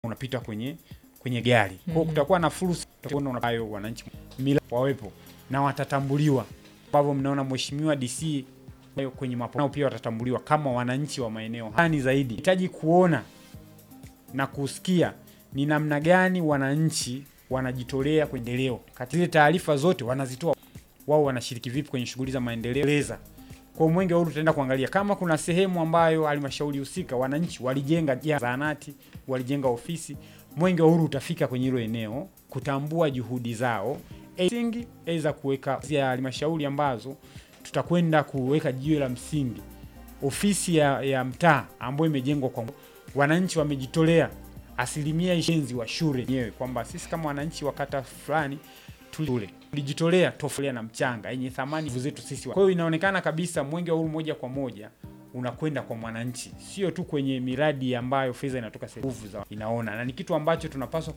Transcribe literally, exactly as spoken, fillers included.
unapita kwenye kwenye gari. Kwa hiyo kutakuwa na fursa tutakuwa unapayo wananchi mila wawepo na watatambuliwa. Babo mnaona mheshimiwa D C kwenye mapo pia watatambuliwa kama wananchi wa maeneo hani zaidi. Hitaji kuona na kusikia ni namna gani wananchi wanajitolea kwenye leo. Katika taarifa zote wanazitoa wao wanashiriki vipi kwenye shughuli za maendeleo. Kwa Mwenge wa Uhuru tutaenda kuangalia kama kuna sehemu ambayo halmashauri husika wananchi walijenga zahanati, walijenga ofisi, Mwenge wa Uhuru utafika kwenye hilo eneo kutambua juhudi zao. Msingi aidha kuweka ya halmashauri ambazo tutakwenda kuweka jiwe la msingi. Ofisi ya, ya mtaa ambayo imejengwa kwa wananchi wamejitolea asilimia ishirini wa shule yenyewe kwamba sisi kama wananchi wa kata fulani tule tulijitolea tofauti na mchanga yenye thamani zetu sisi. Kwa hiyo inaonekana kabisa Mwenge wa Uhuru moja kwa moja unakwenda kwa mwananchi, sio tu kwenye miradi ambayo fedha inatoka serikalini inaona, na ni kitu ambacho tunapaswa